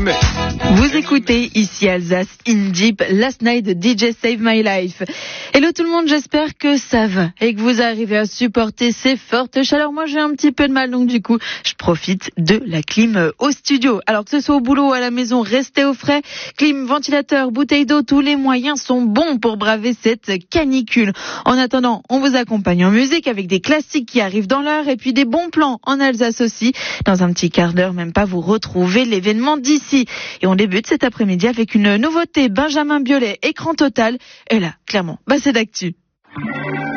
Clim. Vous écoutez ici Alsace In Deep, Last Night de DJ Save My Life. Hello tout le monde, j'espère que ça va et que vous arrivez à supporter ces fortes chaleurs. Moi j'ai un petit peu de mal, donc du coup je profite de la clim au studio. Alors que ce soit au boulot ou à la maison, restez au frais. Clim, ventilateur, bouteille d'eau, tous les moyens sont bons pour braver cette canicule. En attendant, on vous accompagne en musique avec des classiques qui arrivent dans l'heure et puis des bons plans en Alsace aussi. Dans un petit quart d'heure, même pas, vous retrouvez l'événement d'ici. Et on débute cet après-midi avec une nouveauté, Benjamin Biolay, écran total. Et là, clairement, c'est d'actu.